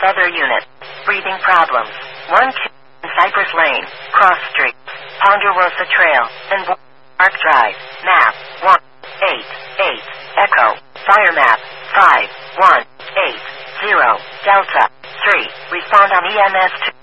with other units. Breathing problems. 1-2 Cypress Lane, Cross Street, Ponderosa Trail, and Park Drive. Map 188 Echo. Fire map 5180 Delta 3. Respond on EMS 2.